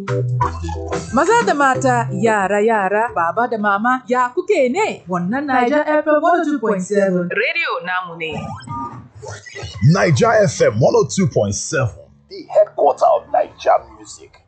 Maza da mata, yara, baba da mama, ya kuke ne? Wannan Niger FM 102.7 Radio namu ne. Niger FM 102.7, the headquarter of Niger music.